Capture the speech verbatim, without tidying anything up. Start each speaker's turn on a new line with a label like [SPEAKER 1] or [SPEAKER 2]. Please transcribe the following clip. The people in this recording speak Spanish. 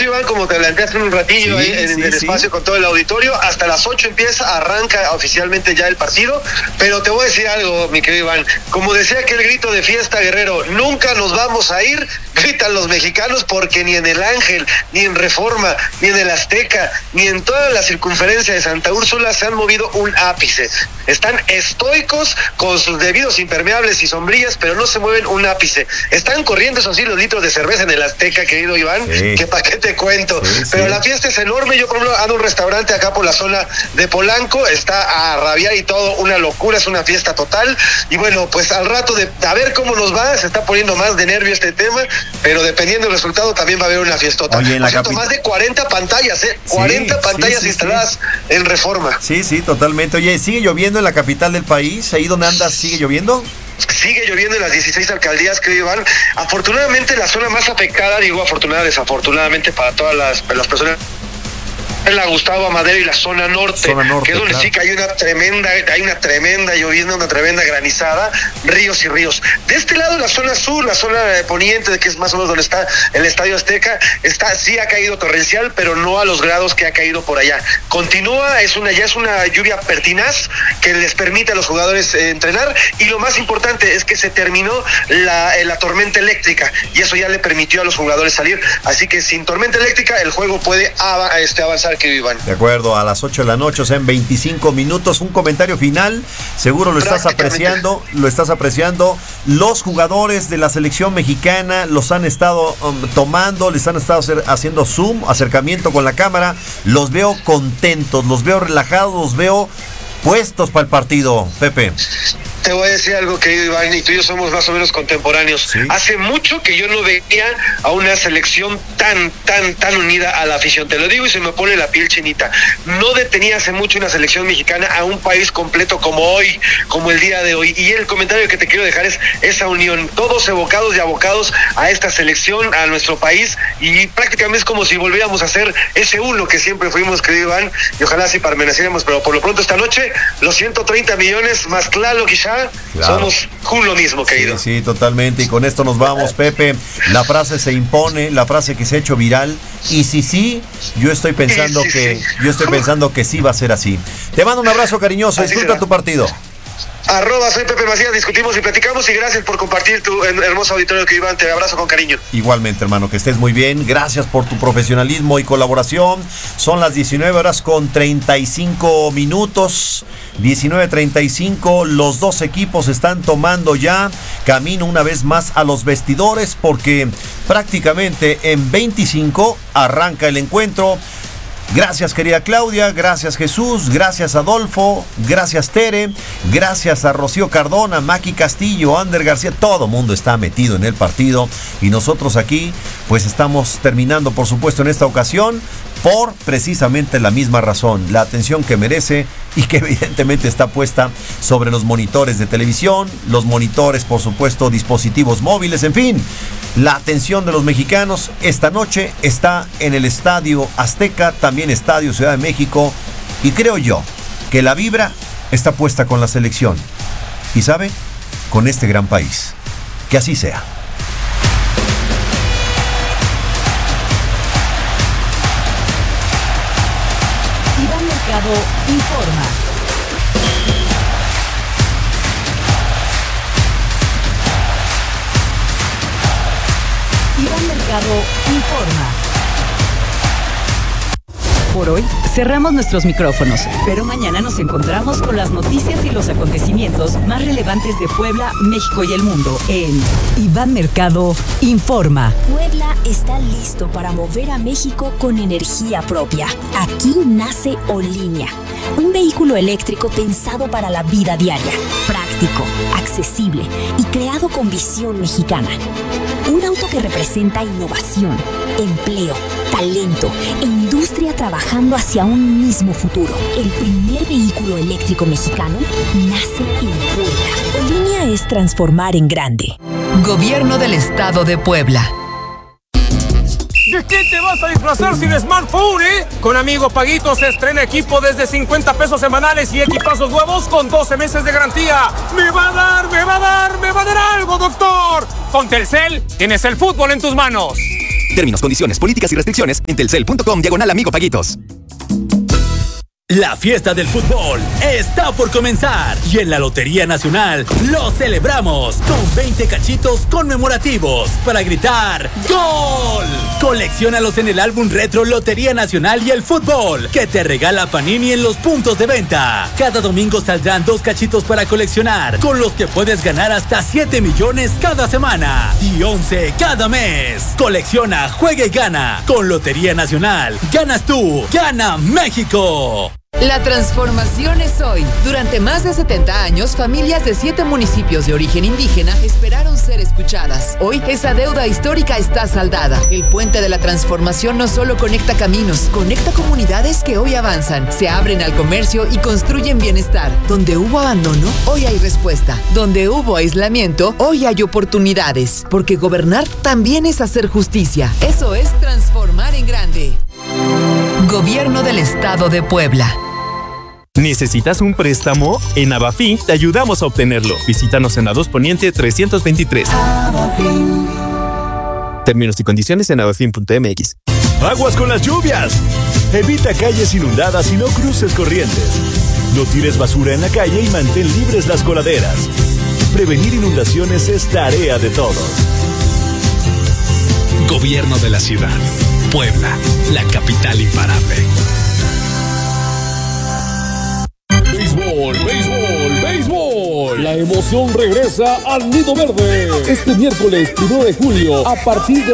[SPEAKER 1] Iván, como te planteaste en un ratillo sí, ahí en sí, el sí. espacio con todo el auditorio. Hasta las ocho empieza, arranca oficialmente ya el partido. Pero te voy a decir algo, mi querido Iván. Como decía aquel grito de fiesta, Guerrero, nunca nos vamos a ir, gritan los mexicanos, porque ni en el Ángel, ni en Reforma, ni en el Azteca, ni en toda la circunferencia de Santa Úrsula se han movido un ápice. Están estoicos con sus debidos impermeables y sombrillas, pero no se mueven un ápice. Están corriendo esos sí los litros de cerveza en el Azteca, querido Iván, sí. que pa' qué te cuento. Sí, pero sí. la fiesta es enorme. Yo, por ejemplo, ando a un restaurante acá por la zona de Polanco, está a rabiar y todo, una locura, es una fiesta total. Y bueno, pues al rato de a ver cómo nos va, se está poniendo más de nervio este tema, pero dependiendo del resultado también va a haber una fiestota.
[SPEAKER 2] Oye, en la
[SPEAKER 1] capi... más de cuarenta pantallas, ¿eh? cuarenta sí, pantallas sí, sí, instaladas sí. en Reforma.
[SPEAKER 2] Sí, sí, totalmente. Oye, ¿sigue lloviendo en la capital del país? ¿Ahí donde andas sigue lloviendo?
[SPEAKER 1] Sigue lloviendo en las dieciséis alcaldías, que Iván. Afortunadamente la zona más afectada, digo afortunada, desafortunadamente para todas las, las personas, es la Gustavo Amadero y la zona norte,
[SPEAKER 2] zona norte
[SPEAKER 1] que es donde claro. sí que hay una tremenda, hay una tremenda lloviendo, una tremenda granizada, ríos y ríos. De este lado, la zona sur, la zona poniente, que es más o menos donde está el Estadio Azteca, está, sí ha caído torrencial, pero no a los grados que ha caído por allá. Continúa, es una, ya es una lluvia pertinaz que les permite a los jugadores eh, entrenar, y lo más importante es que se terminó la, eh, la tormenta eléctrica, y eso ya le permitió a los jugadores salir, así que sin tormenta eléctrica el juego puede av- este, avanzar. Que vivan.
[SPEAKER 2] De acuerdo, a las ocho de la noche, o sea, en veinticinco minutos, un comentario final, seguro lo estás apreciando, lo estás apreciando. Los jugadores de la selección mexicana los han estado um, tomando, les han estado hacer, haciendo zoom, acercamiento con la cámara, los veo contentos, los veo relajados, los veo puestos para el partido, Pepe.
[SPEAKER 1] Te voy a decir algo, querido Iván, y tú y yo somos más o menos contemporáneos. ¿Sí? Hace mucho que yo no veía a una selección tan, tan, tan unida a la afición. Te lo digo y se me pone la piel chinita. No detenía hace mucho una selección mexicana a un país completo como hoy, como el día de hoy. Y el comentario que te quiero dejar es esa unión. Todos evocados y abocados a esta selección, a nuestro país, y prácticamente es como si volviéramos a ser ese uno que siempre fuimos, querido Iván, y ojalá sí permaneciéramos. Pero por lo pronto esta noche, los ciento treinta millones más claro quizá, claro. somos lo mismo, querido.
[SPEAKER 2] Sí, sí, totalmente. Y con esto nos vamos, Pepe. La frase se impone, la frase que se ha hecho viral. Y si sí, yo estoy pensando sí, sí, que sí. yo estoy pensando que sí va a ser así. Te mando un abrazo cariñoso. Así Disfruta será. Tu partido.
[SPEAKER 1] Arroba, soy Pepe Macías, discutimos y platicamos, y gracias por compartir tu hermoso auditorio, que Iván, te abrazo con cariño.
[SPEAKER 2] Igualmente, hermano, que estés muy bien, gracias por tu profesionalismo y colaboración. Son las diecinueve horas con treinta y cinco minutos, diecinueve treinta y cinco, los dos equipos están tomando ya camino una vez más a los vestidores, porque prácticamente en veinticinco arranca el encuentro. Gracias, querida Claudia, gracias Jesús, gracias Adolfo, gracias Tere, gracias a Rocío Cardona, Maki Castillo, Ander García, todo mundo está metido en el partido, y nosotros aquí pues estamos terminando, por supuesto, en esta ocasión por precisamente la misma razón, la atención que merece y que evidentemente está puesta sobre los monitores de televisión, los monitores, por supuesto, dispositivos móviles, en fin. La atención de los mexicanos esta noche está en el Estadio Azteca, también Estadio Ciudad de México, y creo yo que la vibra está puesta con la selección y, ¿sabe?, con este gran país. Que así sea.
[SPEAKER 3] Iván Mercado informa. Iván Mercado informa. Por hoy cerramos nuestros micrófonos, pero mañana nos encontramos con las noticias y los acontecimientos más relevantes de Puebla, México y el mundo en Iván Mercado informa.
[SPEAKER 4] Puebla está listo para mover a México con energía propia. Aquí nace Olínea, un vehículo eléctrico pensado para la vida diaria, práctico, accesible y creado con visión mexicana. Un auto que representa innovación, empleo, talento e industria trabajando hacia un mismo futuro. El primer vehículo eléctrico mexicano nace en Puebla. Olínea es transformar en grande.
[SPEAKER 3] Gobierno del Estado de Puebla.
[SPEAKER 5] ¿De qué te vas a disfrazar sin smartphone, eh? Con Amigo Paguito se estrena equipo desde cincuenta pesos semanales y equipazos nuevos con doce meses de garantía. ¡Me va a dar, me va a dar, me va a dar algo, doctor! Con Telcel tienes el fútbol en tus manos.
[SPEAKER 6] Términos, condiciones, políticas y restricciones en telcel.com diagonal amigo Paguitos.
[SPEAKER 7] La fiesta del fútbol está por comenzar y en la Lotería Nacional lo celebramos con veinte cachitos conmemorativos para gritar ¡Gol! Colecciónalos en el álbum retro Lotería Nacional y el Fútbol que te regala Panini en los puntos de venta. Cada domingo saldrán dos cachitos para coleccionar, con los que puedes ganar hasta siete millones cada semana y once cada mes. Colecciona, juega y gana. Con Lotería Nacional, ganas tú, gana México.
[SPEAKER 8] La transformación es hoy. Durante más de setenta años, familias de siete municipios de origen indígena esperaron ser escuchadas. Hoy, esa deuda histórica está saldada. El puente de la transformación no solo conecta caminos, conecta comunidades que hoy avanzan, se abren al comercio y construyen bienestar. Donde hubo abandono, hoy hay respuesta. Donde hubo aislamiento, hoy hay oportunidades. Porque gobernar también es hacer justicia. Eso es transformar en grande. Gobierno del Estado de Puebla.
[SPEAKER 9] ¿Necesitas un préstamo? En Abafin te ayudamos a obtenerlo. Visítanos en Ados Poniente trescientos veintitrés. Abafin. Términos y condiciones en abafin punto m x.
[SPEAKER 10] ¡Aguas con las lluvias! Evita calles inundadas y no cruces corrientes. No tires basura en la calle y mantén libres las coladeras. Prevenir inundaciones es tarea de todos.
[SPEAKER 11] Gobierno de la ciudad. Puebla, la capital imparable.
[SPEAKER 12] Béisbol, béisbol, béisbol. La emoción regresa al Nido Verde. Este miércoles primero de julio, a partir de